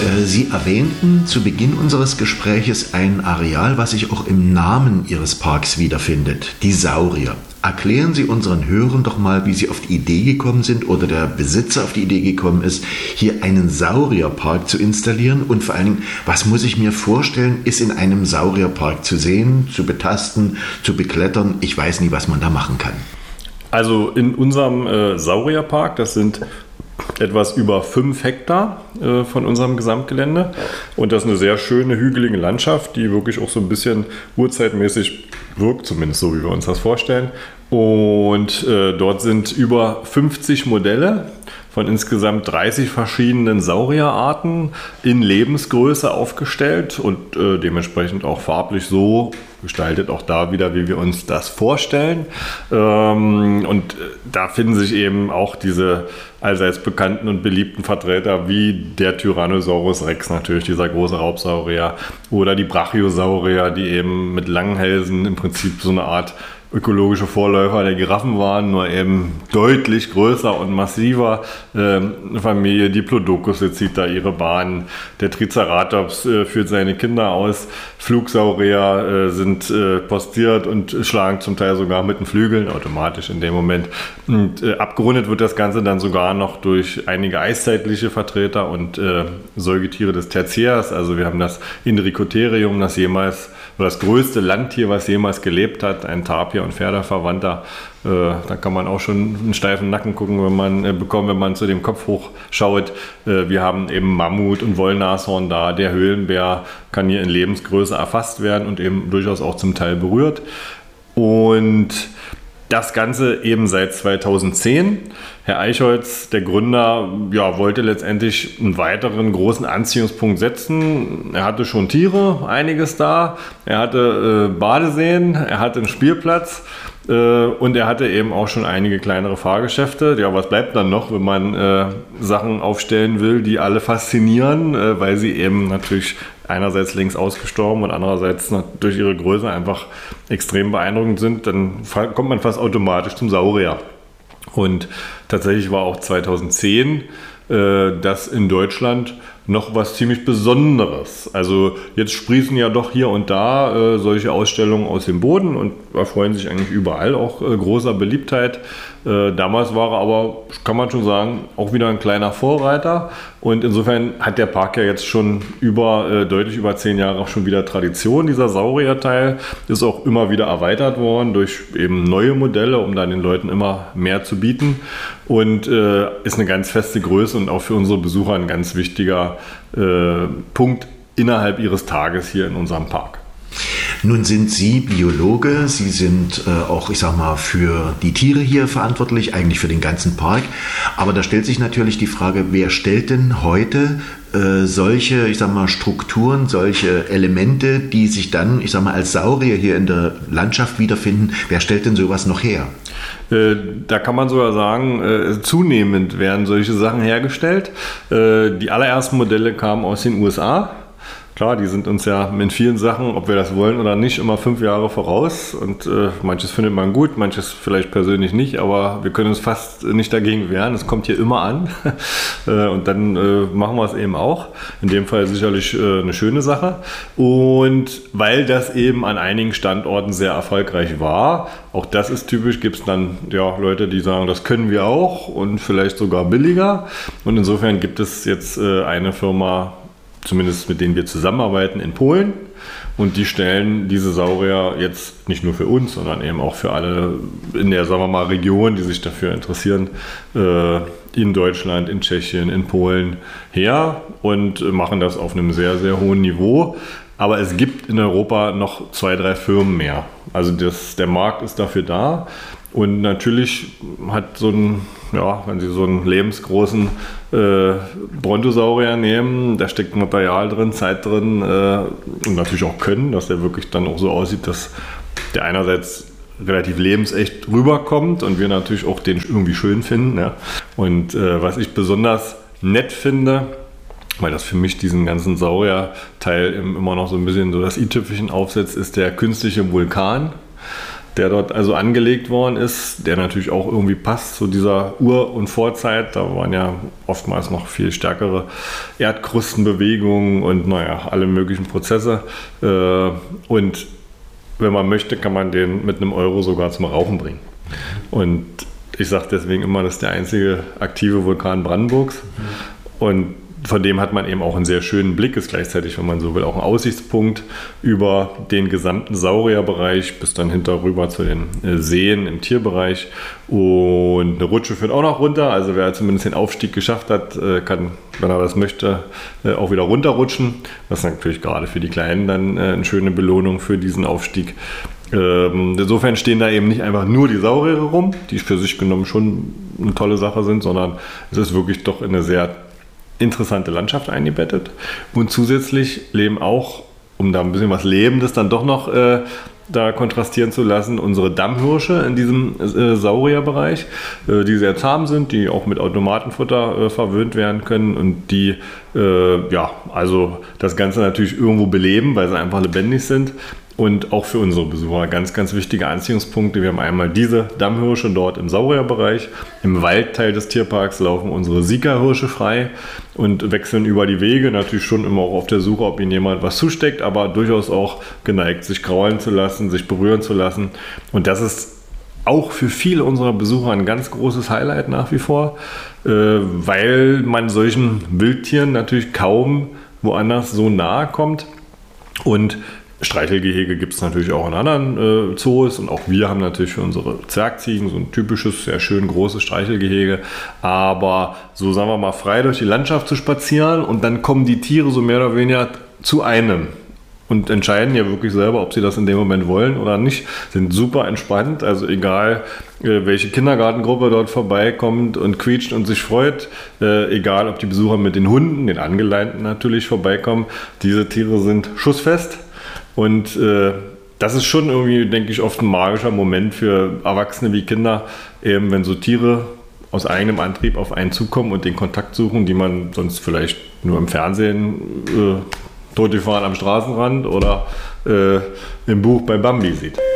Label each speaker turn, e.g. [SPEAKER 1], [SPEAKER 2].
[SPEAKER 1] Sie erwähnten zu Beginn unseres Gespräches ein Areal, was sich auch im Namen Ihres Parks wiederfindet, die Saurier. Erklären Sie unseren Hörern doch mal, wie Sie auf die Idee gekommen sind oder der Besitzer auf die Idee gekommen ist, hier einen Saurierpark zu installieren und vor allen Dingen, was muss ich mir vorstellen, ist in einem Saurierpark zu sehen, zu betasten, zu beklettern? Ich weiß nie, was man da machen kann.
[SPEAKER 2] Also in unserem Saurierpark, das sind etwas über 5 Hektar von unserem Gesamtgelände und das ist eine sehr schöne, hügelige Landschaft, die wirklich auch so ein bisschen urzeitmäßig wirkt, zumindest so, wie wir uns das vorstellen. Und dort sind über 50 Modelle von insgesamt 30 verschiedenen Saurierarten in Lebensgröße aufgestellt und dementsprechend auch farblich so gestaltet, auch da wieder, wie wir uns das vorstellen. Und da finden sich eben auch diese allseits bekannten und beliebten Vertreter wie der Tyrannosaurus Rex natürlich, dieser große Raubsaurier, oder die Brachiosaurier, die eben mit langen Hälsen im Prinzip so eine Art ökologische Vorläufer der Giraffen waren, nur eben deutlich größer und massiver. Eine Familie Diplodocus zieht da ihre Bahn. Der Triceratops führt seine Kinder aus. Flugsaurier sind postiert und schlagen zum Teil sogar mit den Flügeln automatisch in dem Moment. Und abgerundet wird das Ganze dann sogar noch durch einige eiszeitliche Vertreter und Säugetiere des Tertiärs. Also wir haben das Indricotherium, das größte Landtier, was jemals gelebt hat, ein Tapir und Pferdeverwandter. Da kann man auch schon einen steifen Nacken gucken, wenn man zu dem Kopf hochschaut. Wir haben eben Mammut und Wollnashorn da. Der Höhlenbär kann hier in Lebensgröße erfasst werden und eben durchaus auch zum Teil berührt. Und das Ganze eben seit 2010. Herr Eichholz, der Gründer, wollte letztendlich einen weiteren großen Anziehungspunkt setzen. Er hatte schon Tiere, einiges da. Er hatte Badeseen, er hatte einen Spielplatz und er hatte eben auch schon einige kleinere Fahrgeschäfte. Ja, was bleibt dann noch, wenn man Sachen aufstellen will, die alle faszinieren, weil sie eben natürlich einerseits längst ausgestorben und andererseits durch ihre Größe einfach extrem beeindruckend sind, dann kommt man fast automatisch zum Saurier. Und tatsächlich war auch 2010 das in Deutschland noch was ziemlich Besonderes. Also jetzt sprießen ja doch hier und da solche Ausstellungen aus dem Boden und erfreuen sich eigentlich überall auch großer Beliebtheit. Damals war er aber, kann man schon sagen, auch wieder ein kleiner Vorreiter. Und insofern hat der Park ja jetzt schon deutlich über 10 Jahre auch schon wieder Tradition. Dieser Saurierteil ist auch immer wieder erweitert worden durch eben neue Modelle, um dann den Leuten immer mehr zu bieten. Und ist eine ganz feste Größe und auch für unsere Besucher ein ganz wichtiger Punkt innerhalb ihres Tages hier in unserem Park.
[SPEAKER 1] Nun sind Sie Biologe, Sie sind auch, für die Tiere hier verantwortlich, eigentlich für den ganzen Park. Aber da stellt sich natürlich die Frage, wer stellt denn heute solche, Strukturen, solche Elemente, die sich dann, als Saurier hier in der Landschaft wiederfinden, wer stellt denn sowas noch her?
[SPEAKER 2] Da kann man sogar sagen, zunehmend werden solche Sachen hergestellt. Die allerersten Modelle kamen aus den USA. Klar, die sind uns ja in vielen Sachen, ob wir das wollen oder nicht, immer 5 Jahre voraus und manches findet man gut, manches vielleicht persönlich nicht, aber wir können uns fast nicht dagegen wehren, es kommt hier immer an und dann machen wir es eben auch. In dem Fall sicherlich eine schöne Sache und weil das eben an einigen Standorten sehr erfolgreich war, auch das ist typisch, gibt es dann Leute, die sagen, das können wir auch und vielleicht sogar billiger und insofern gibt es jetzt eine Firma, zumindest mit denen wir zusammenarbeiten in Polen und die stellen diese Saurier jetzt nicht nur für uns, sondern eben auch für alle in der, Region, die sich dafür interessieren, in Deutschland, in Tschechien, in Polen her und machen das auf einem sehr, sehr hohen Niveau. Aber es gibt in Europa noch 2, 3 Firmen mehr. Also der Markt ist dafür da. Und natürlich hat wenn Sie so einen lebensgroßen Brontosaurier nehmen, da steckt Material drin, Zeit drin und natürlich auch Können, dass der wirklich dann auch so aussieht, dass der einerseits relativ lebensecht rüberkommt und wir natürlich auch den irgendwie schön finden. Ja. Und was ich besonders nett finde, weil das für mich diesen ganzen Saurier-Teil immer noch so ein bisschen so das i-Tüpfelchen aufsetzt, ist der künstliche Vulkan. der dort also angelegt worden ist, der natürlich auch irgendwie passt zu dieser Ur- und Vorzeit. Da waren ja oftmals noch viel stärkere Erdkrustenbewegungen und alle möglichen Prozesse. Und wenn man möchte, kann man den mit einem Euro sogar zum Rauchen bringen. Und ich sage deswegen immer, das ist der einzige aktive Vulkan Brandenburgs. Und von dem hat man eben auch einen sehr schönen Blick, ist gleichzeitig, wenn man so will, auch ein Aussichtspunkt über den gesamten Saurierbereich bis dann hinter rüber zu den Seen im Tierbereich. Und eine Rutsche führt auch noch runter, also wer zumindest den Aufstieg geschafft hat, kann, wenn er das möchte, auch wieder runterrutschen, was natürlich gerade für die Kleinen dann eine schöne Belohnung für diesen Aufstieg. Insofern stehen da eben nicht einfach nur die Sauriere rum, die für sich genommen schon eine tolle Sache sind, sondern es ist wirklich doch eine sehr interessante Landschaft eingebettet. Und zusätzlich leben auch, um da ein bisschen was Lebendes dann doch noch da kontrastieren zu lassen, unsere Dammhirsche in diesem Saurierbereich, die sehr zahm sind, die auch mit Automatenfutter verwöhnt werden können und die also das Ganze natürlich irgendwo beleben, weil sie einfach lebendig sind. Und auch für unsere Besucher ganz, ganz wichtige Anziehungspunkte. Wir haben einmal diese Dammhirsche dort im Saurierbereich. Im Waldteil des Tierparks laufen unsere Sika-Hirsche frei und wechseln über die Wege. Natürlich schon immer auch auf der Suche, ob ihnen jemand was zusteckt, aber durchaus auch geneigt, sich kraulen zu lassen, sich berühren zu lassen. Und das ist auch für viele unserer Besucher ein ganz großes Highlight nach wie vor, weil man solchen Wildtieren natürlich kaum woanders so nahe kommt. Und Streichelgehege gibt es natürlich auch in anderen Zoos und auch wir haben natürlich für unsere Zwergziegen so ein typisches, sehr schön großes Streichelgehege, aber so sagen wir mal frei durch die Landschaft zu spazieren und dann kommen die Tiere so mehr oder weniger zu einem und entscheiden ja wirklich selber, ob sie das in dem Moment wollen oder nicht, sind super entspannt, also egal welche Kindergartengruppe dort vorbeikommt und quietscht und sich freut, egal ob die Besucher mit den Hunden, den Angeleinten natürlich vorbeikommen, diese Tiere sind schussfest. Und das ist schon irgendwie, denke ich, oft ein magischer Moment für Erwachsene wie Kinder, eben wenn so Tiere aus eigenem Antrieb auf einen zukommen und den Kontakt suchen, die man sonst vielleicht nur im Fernsehen totgefahren am Straßenrand oder im Buch bei Bambi sieht.